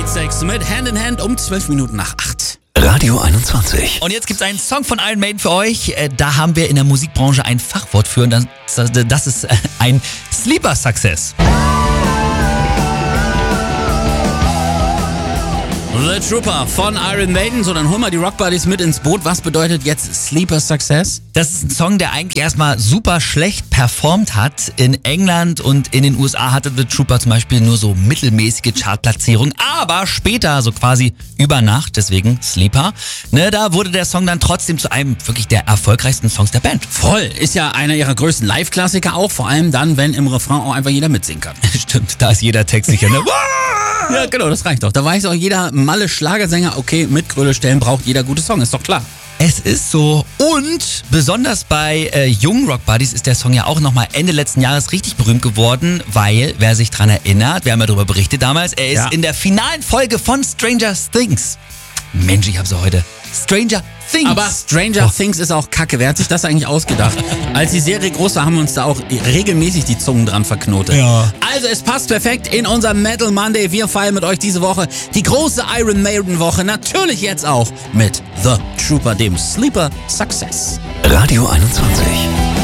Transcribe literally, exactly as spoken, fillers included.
Beatsteaks mit Hand in Hand um zwölf Minuten nach acht. Radio einundzwanzig. Und jetzt gibt es einen Song von Iron Maiden für euch. Äh, Da haben wir in der Musikbranche ein Fachwort für und das, das ist äh, ein Sleeper Success. The Trooper von Iron Maiden. So, dann holen wir die Rock Buddies mit ins Boot. Was bedeutet jetzt Sleeper Success? Das ist ein Song, der eigentlich erstmal super schlecht performt hat. In England und in den U S A hatte The Trooper zum Beispiel nur so mittelmäßige Chartplatzierung. Aber später, so quasi über Nacht, deswegen Sleeper, ne, da wurde der Song dann trotzdem zu einem wirklich der erfolgreichsten Songs der Band. Voll. Ist ja einer ihrer größten Live-Klassiker auch. Vor allem dann, wenn im Refrain auch einfach jeder mitsingen kann. Stimmt, da ist jeder Text sicher, ne? Ja, genau, das reicht doch. Da weiß auch jeder Malle-Schlagersänger, okay, mit Gröle-Stellen braucht jeder gute Song, ist doch klar. Es ist so. Und besonders bei äh, jungen Rock Buddies ist der Song ja auch nochmal Ende letzten Jahres richtig berühmt geworden, weil, wer sich dran erinnert, wir haben ja darüber berichtet damals, er ist Ja. in der finalen Folge von Stranger Things. Mensch, ich hab so heute. Stranger Things. Aber Stranger Oh. Things ist auch kacke. Wer hat sich das eigentlich ausgedacht? Als die Serie groß war, haben wir uns da auch regelmäßig die Zungen dran verknotet. Ja. Also es passt perfekt in unser Metal Monday. Wir feiern mit euch diese Woche die große Iron Maiden Woche. Natürlich jetzt auch mit The Trooper, dem Sleeper Success. Radio einundzwanzig.